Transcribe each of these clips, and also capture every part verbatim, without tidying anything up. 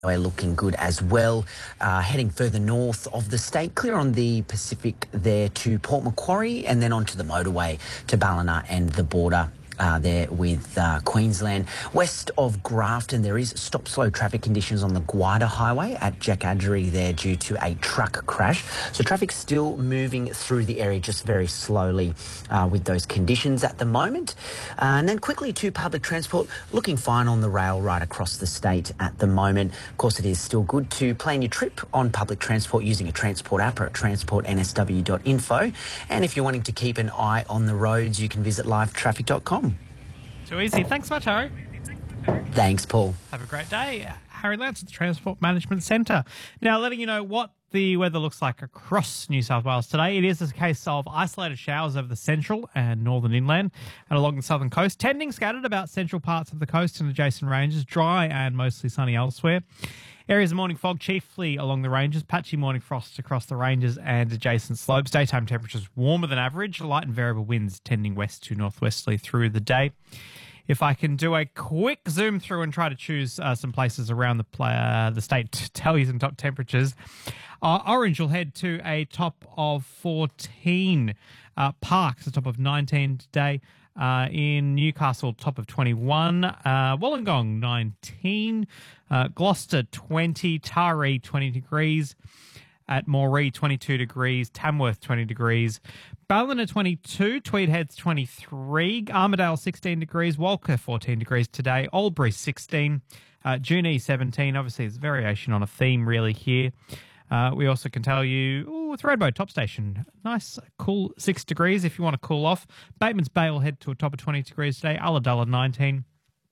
We're looking good as well. Uh, heading further north of the state, clear on the Pacific there to Port Macquarie, and then onto the motorway to Ballina and the border. Uh, there with uh, Queensland. West of Grafton, there is stop-slow traffic conditions on the Guida Highway at Jackadgery there due to a truck crash. So traffic's still moving through the area just very slowly uh, with those conditions at the moment. Uh, and then quickly to public transport, looking fine on the rail right across the state at the moment. Of course, it is still good to plan your trip on public transport using a transport app or at transport n s w dot info. And if you're wanting to keep an eye on the roads, you can visit live traffic dot com. Too easy. Thanks much, Harry. Thanks, Paul. Have a great day. Harry Lance at the Transport Management Centre. Now, letting you know what the weather looks like across New South Wales today. It is a case of isolated showers over the central and northern inland and along the southern coast, tending scattered about central parts of the coast and adjacent ranges, dry and mostly sunny elsewhere. Areas of morning fog chiefly along the ranges, patchy morning frost across the ranges and adjacent slopes. Daytime temperatures warmer than average, light and variable winds tending west to northwesterly through the day. If I can do a quick zoom through and try to choose uh, some places around the pla- uh, the state to tell you some top temperatures, uh, Orange will head to a top of fourteen. Uh, Parkes, a top of nineteen today. Uh, in Newcastle, top of twenty-one. Uh, Wollongong, nineteen. Uh, Gloucester, twenty. Taree, twenty degrees. At Moree, twenty-two degrees. Tamworth, twenty degrees. Ballina, twenty-two. Tweed Heads, twenty-three. Armidale, sixteen degrees. Walker, fourteen degrees today. Albury, sixteen. Uh, Junee, seventeen. Obviously, there's variation on a theme really here. Uh, we also can tell you, oh, Thredbo top station, nice, cool six degrees if you want to cool off. Bateman's Bay will head to a top of twenty degrees today. Ulladulla, nineteen.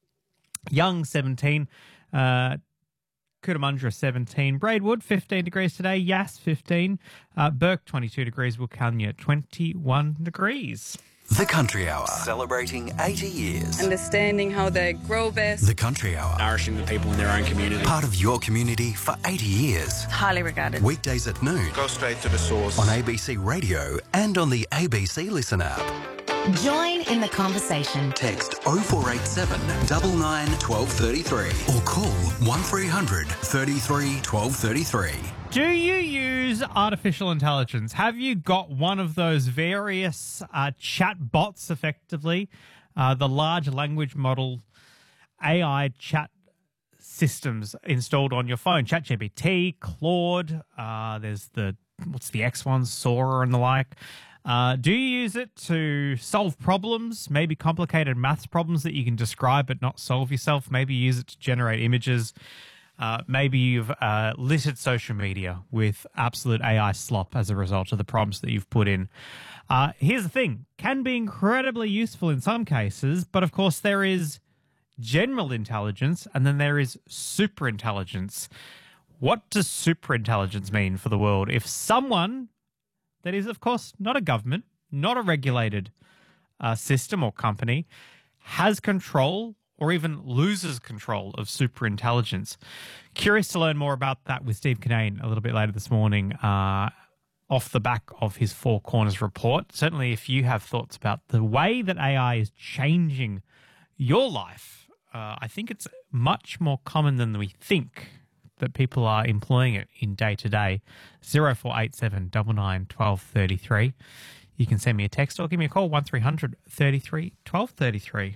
Young, seventeen. Uh, Cootamundra, seventeen. Braidwood, fifteen degrees today. Yass, fifteen. Uh, Burke, twenty-two degrees. Wilcannia, twenty-one degrees. The Country Hour, celebrating eighty years. Understanding how they grow best. The Country Hour, nourishing the people in their own community. Part of your community for eighty years. Highly regarded. Weekdays at noon. Go straight to the source. On A B C Radio and on the A B C Listen app. Join in the conversation. Text oh four eight seven, nine nine, one two three three or call one three hundred, thirty-three, twelve thirty-three. Do you use artificial intelligence? Have you got one of those various uh, chat bots, effectively, uh, the large language model A I chat systems installed on your phone? ChatGPT, Claude, uh, there's the, what's the X one, Sora and the like. Uh, do you use it to solve problems, maybe complicated maths problems that you can describe but not solve yourself? Maybe use it to generate images. Uh, maybe you've uh, littered social media with absolute A I slop as a result of the prompts that you've put in. Uh, here's the thing. Can be incredibly useful in some cases, but of course there is general intelligence and then there is super intelligence. What does super intelligence mean for the world? If someone that is, of course, not a government, not a regulated uh, system or company, has control or even loses control of superintelligence. Curious to learn more about that with Steve Kinane a little bit later this morning uh, off the back of his Four Corners report. Certainly if you have thoughts about the way that A I is changing your life, uh, I think it's much more common than we think that people are employing it in day-to-day. oh four eight seven, nine nine, one two three three. You can send me a text or give me a call, one three hundred, thirty-three, twelve thirty-three.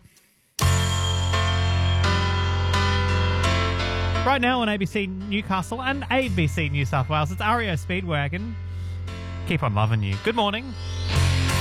Right now on A B C Newcastle and A B C New South Wales, it's R E O Speedwagon. Keep on loving you. Good morning.